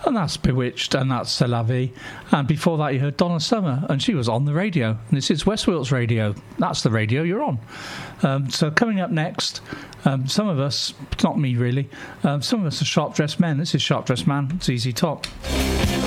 And that's Bewitched, and that's C'est La Vie. And before that, you heard Donna Summer, and she was on the radio. And this is West Wilts Radio. That's the radio you're on. So coming up next, some of us, not me really, some of us are Sharp Dressed Men. This is Sharp Dressed Man, ZZ Top.